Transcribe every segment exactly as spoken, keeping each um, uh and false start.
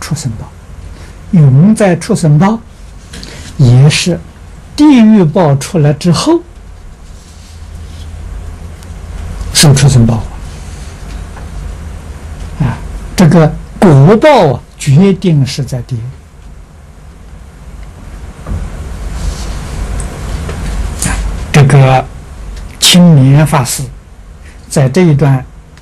畜生道，永在畜生道，也是地狱报出来之后受畜生报啊，这个果报啊，决定是在地狱。这个青年法师在这一段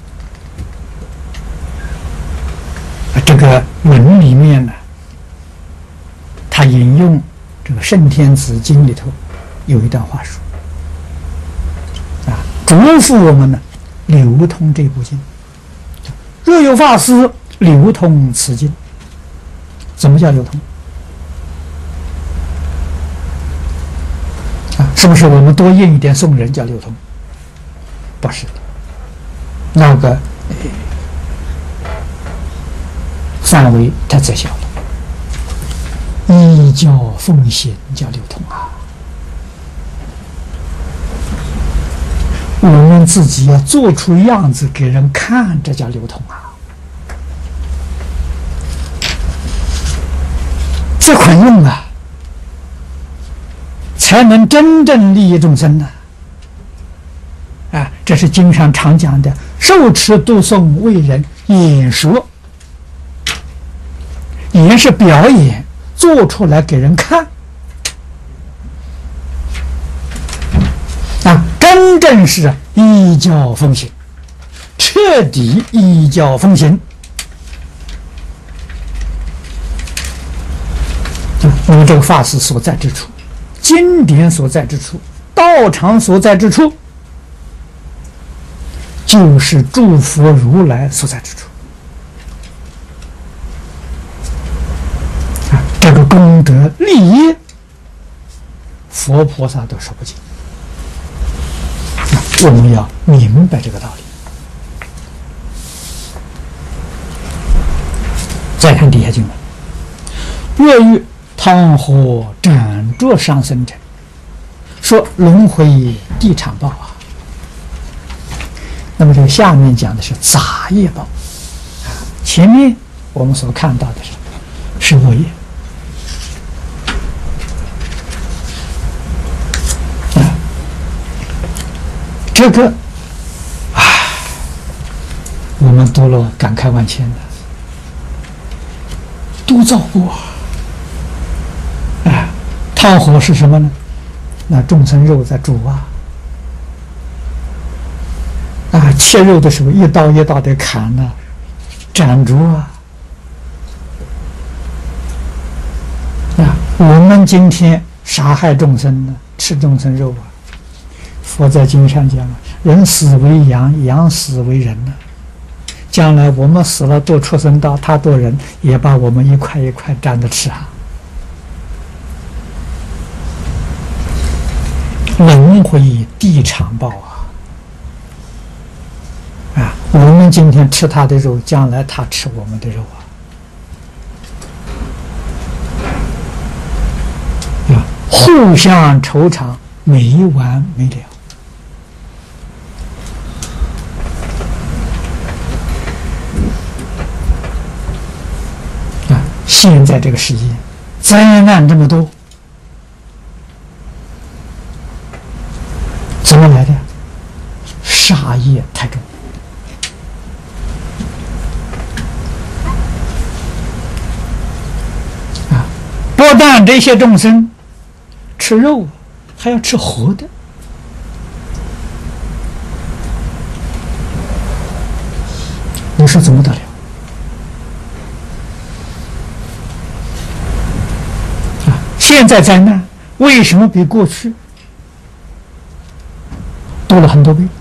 这个文里面呢，他引用这个《圣天子经》里头有一段话说啊，嘱咐我们呢流通这部经。若有法师流通此经，怎么叫流通？啊，是不是我们多印一点送人叫流通？不是的，那个范围太窄小了。依教奉行叫流通啊，我们自己要做出样子给人看，这叫流通啊。这款用啊，才能真正利益众生呢。啊，这是经上常讲的，受持读诵为人演说，演是表演，做出来给人看。啊，真正是依教奉行，彻底依教奉行。我们这个法师所在之处，经典所在之处，道场所在之处，就是诸佛如来所在之处。啊，这个功德利益，佛菩萨都说不尽。啊，我们要明白这个道理。再看底下经文，若欲汤火斩着伤生者，说轮回地场报啊。那么这个下面讲的是杂业报，前面我们所看到的是是恶业啊，这个啊，我们读了感慨万千的，都造过。啊，汤火是什么呢？那众生肉在煮啊。啊，切肉的时候一刀一刀的砍呢、啊，斩竹啊！啊，我们今天杀害众生呢，吃众生肉啊。佛在经上讲啊，人死为羊，羊死为人呢、啊。将来我们死了堕畜生道，他堕人，也把我们一块一块沾着吃啊。轮回地场报啊！啊，我们今天吃他的肉，将来他吃我们的肉啊！啊，互相酬偿，没完没了。啊，现在这个世界灾难这么多。怎么来的？杀业太重啊！不但这些众生吃肉，还要吃活的。你说怎么得了？啊！现在灾难为什么比过去多了很多倍？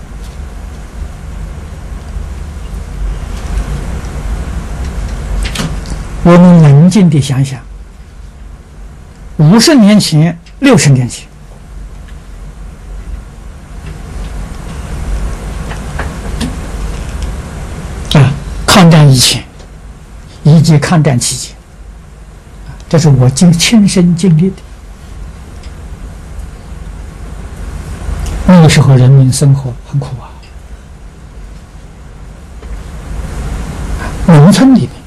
我们冷静地想想，五十年前、六十年前，啊，抗战以前以及抗战期间，这是我经亲身经历的。那个时候人民生活很苦啊，农村里面